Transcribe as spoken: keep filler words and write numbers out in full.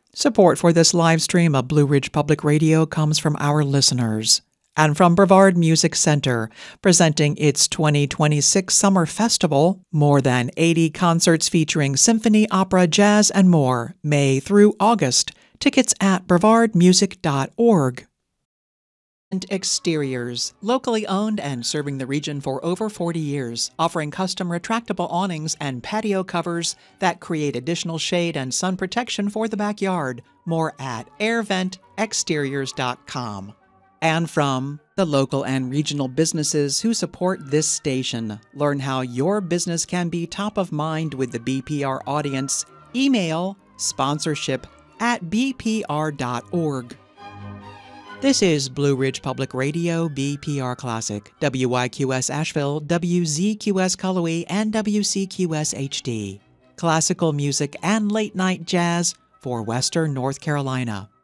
Support for this live stream of Blue Ridge Public Radio comes from our listeners and from Brevard Music Center, presenting its twenty twenty-six Summer Festival, more than eighty concerts featuring symphony, opera, jazz, and more, May through August. Tickets at brevard music dot org. And Exteriors, locally owned and serving the region for over forty years, offering custom retractable awnings and patio covers that create additional shade and sun protection for the backyard. More at air vent exteriors dot com. And from the local and regional businesses who support this station. Learn how your business can be top of mind with the B P R audience. Email sponsorship at b p r dot org. This is Blue Ridge Public Radio, B P R Classic, W Y Q S Asheville, W Z Q S Cullowhee, and W C Q S H D. Classical music and late-night jazz for Western North Carolina.